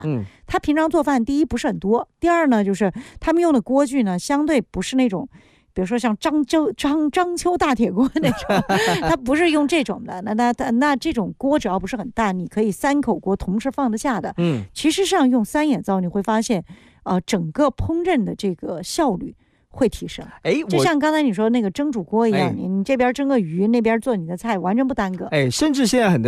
他平常做饭，第一不是很多，第二呢，就是他们用的锅具呢，相对不是那种。比如说像章丘大铁锅那种，它不是用这种的。那这种锅只要不是很大，你可以3口锅同时放得下的。其实上用3眼灶，你会发现，整个烹饪的这个效率会提升。就像刚才你说那个蒸煮锅一样，你这边蒸个鱼，那边做你的菜，完全不耽搁。 甚至现在很多